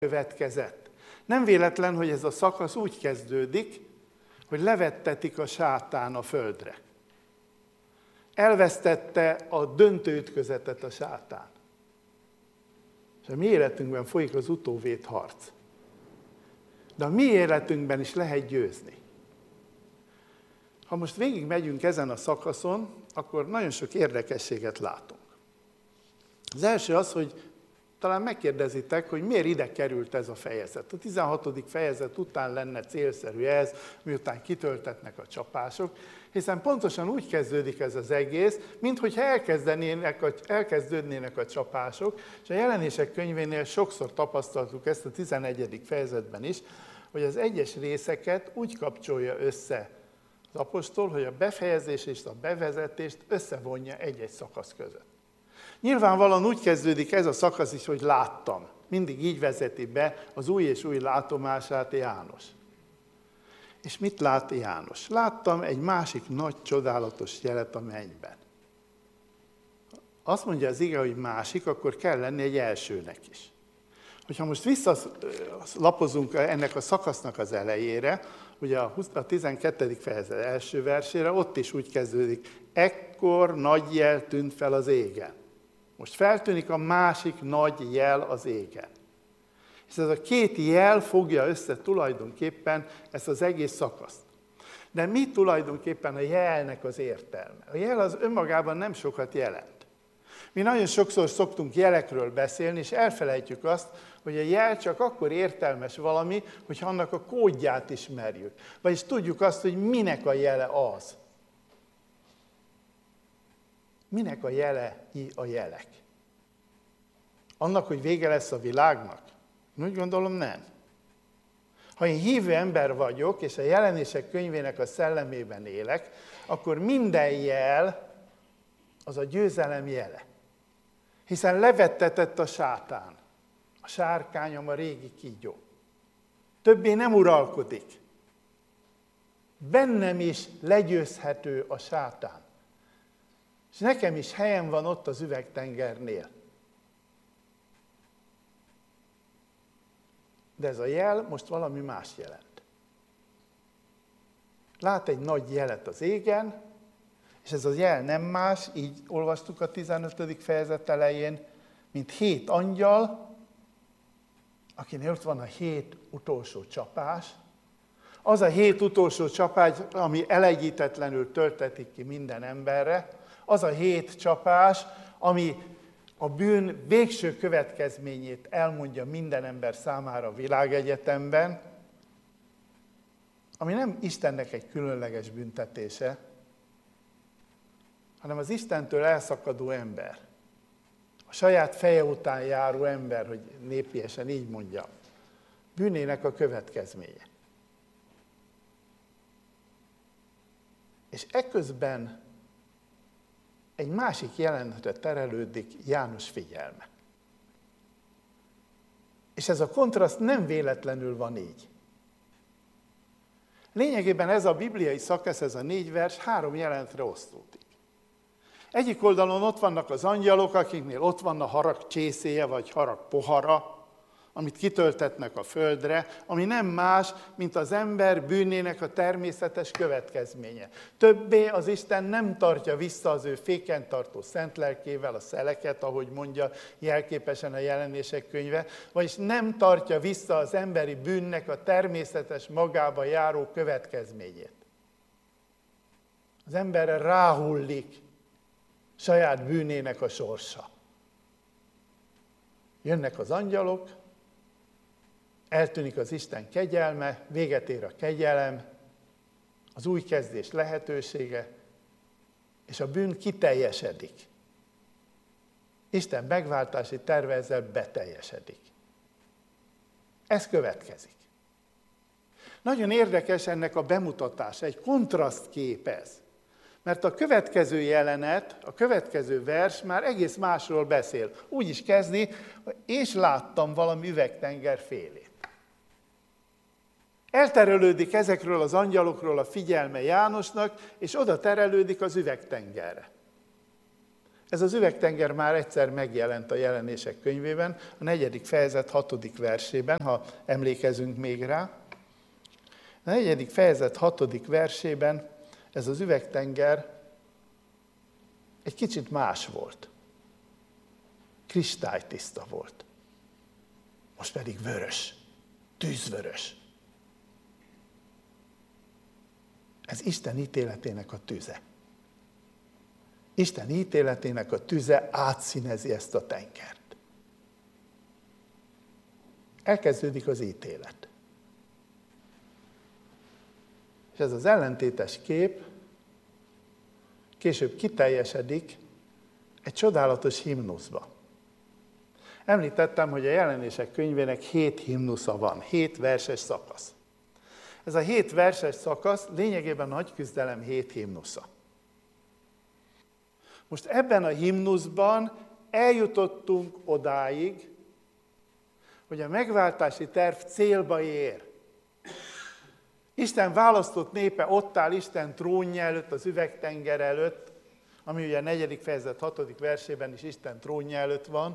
következett. Nem véletlen, hogy ez a szakasz úgy kezdődik, hogy levettetik a sátán a földre. Elvesztette a döntő ütközetet a sátán. És a mi életünkben folyik az utóvét harc. De a mi életünkben is lehet győzni. Ha most végig megyünk ezen a szakaszon, akkor nagyon sok érdekességet látunk. Az első az, hogy talán megkérdezitek, hogy miért ide került ez a fejezet. A 16. fejezet után lenne célszerű ez, miután kitöltetnek a csapások, hiszen pontosan úgy kezdődik ez az egész, minthogyha elkezdődnének a csapások, és a Jelenések könyvénél sokszor tapasztaltuk ezt a 11. fejezetben is, hogy az egyes részeket úgy kapcsolja össze az apostol, hogy a befejezés és a bevezetést összevonja egy-egy szakasz között. Nyilvánvalóan úgy kezdődik ez a szakasz is, hogy láttam. Mindig így vezeti be az új és új látomását János. És mit lát János? Láttam egy másik nagy, csodálatos jelet a mennyben. Azt mondja az ige, hogy másik, akkor kell lenni egy elsőnek is. Hogyha most visszalapozunk ennek a szakasznak az elejére, ugye a 12. fejezet első versére, ott is úgy kezdődik, ekkor nagy jel tűnt fel az égen. Most feltűnik a másik nagy jel az égen. És ez a két jel fogja össze tulajdonképpen ezt az egész szakaszt. De mi tulajdonképpen a jelnek az értelme? A jel az önmagában nem sokat jelent. Mi nagyon sokszor szoktunk jelekről beszélni, és elfelejtjük azt, hogy a jel csak akkor értelmes valami, hogyha annak a kódját ismerjük. Vagyis tudjuk azt, hogy minek a jele az. Minek a jelei a jelek? Annak, hogy vége lesz a világnak? Úgy gondolom, nem. Ha én hívő ember vagyok, és a Jelenések könyvének a szellemében élek, akkor minden jel az a győzelem jele. Hiszen levettetett a sátán, a sárkányom, a régi kígyó. Többé nem uralkodik. Bennem is legyőzhető a sátán. És nekem is helyem van ott az üvegtengernél. De ez a jel most valami más jelent. Lát egy nagy jelet az égen, és ez a jel nem más, így olvastuk a 15. fejezet elején, mint 7 angyal, akinél ott van a 7 utolsó csapás. Az a 7 utolsó csapás, ami elegyítetlenül töltetik ki minden emberre, az a 7 csapás, ami a bűn végső következményét elmondja minden ember számára a világegyetemben, ami nem Istennek egy különleges büntetése, hanem az Istentől elszakadó ember, a saját feje után járó ember, hogy népiesen így mondjam, bűnének a következménye. És eközben egy másik jelenetre terelődik János figyelme. És ez a kontraszt nem véletlenül van így. Lényegében ez a bibliai szakasz, ez a 4 vers 3 jelenetre osztódik. Egyik oldalon ott vannak az angyalok, akiknél ott van a harag csészéje, vagy harag pohara, amit kitöltetnek a földre, ami nem más, mint az ember bűnének a természetes következménye. Többé az Isten nem tartja vissza az ő féken tartó szent lelkével a szeleket, ahogy mondja jelképesen a Jelenések könyve, vagyis nem tartja vissza az emberi bűnnek a természetes magába járó következményét. Az emberre ráhullik saját bűnének a sorsa. Jönnek az angyalok, eltűnik az Isten kegyelme, véget ér a kegyelem, az új kezdés lehetősége, és a bűn kiteljesedik. Isten megváltási terve ezzel beteljesedik. Ez következik. Nagyon érdekes ennek a bemutatása, egy kontrasztkép ez. Mert a következő jelenet, a következő vers már egész másról beszél. Úgy is kezdi, és láttam valami üvegtenger félét. Elterelődik ezekről az angyalokról a figyelme Jánosnak, és oda terelődik az üvegtengerre. Ez az üvegtenger már egyszer megjelent a Jelenések könyvében, a 4. fejezet 6. versében, ha emlékezünk még rá. A 4. fejezet 6. versében ez az üvegtenger egy kicsit más volt. Kristálytiszta volt. Most pedig vörös, tűzvörös. Ez Isten ítéletének a tüze. Isten ítéletének a tüze átszínezi ezt a tengert. Elkezdődik az ítélet. És ez az ellentétes kép később kiteljesedik egy csodálatos himnuszba. Említettem, hogy a Jelenések könyvének 7 himnusza van, 7 verses szakasz. Ez a 7 verses szakasz lényegében a nagy küzdelem 7 himnusza. Most ebben a himnuszban eljutottunk odáig, hogy a megváltási terv célba ér. Isten választott népe ott áll Isten trónja előtt, az üvegtenger előtt, ami ugye a 4. fejezet 6. versében is Isten trónja előtt van,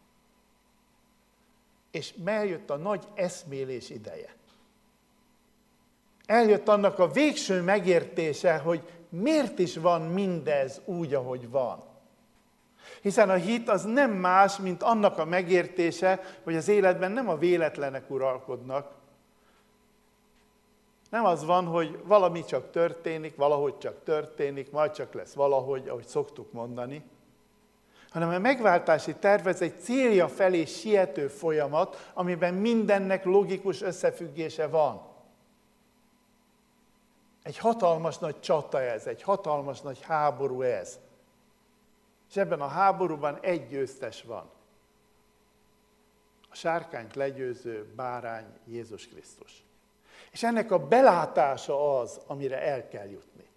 és eljött a nagy eszmélés ideje. Eljött annak a végső megértése, hogy miért is van mindez úgy, ahogy van. Hiszen a hit az nem más, mint annak a megértése, hogy az életben nem a véletlenek uralkodnak. Nem az van, hogy valami csak történik, valahogy csak történik, majd csak lesz valahogy, ahogy szoktuk mondani, hanem a megváltási terv ez egy célja felé siető folyamat, amiben mindennek logikus összefüggése van. Egy hatalmas nagy csata ez, egy hatalmas nagy háború ez. És ebben a háborúban egy győztes van. A sárkányt legyőző bárány Jézus Krisztus. És ennek a belátása az, amire el kell jutni.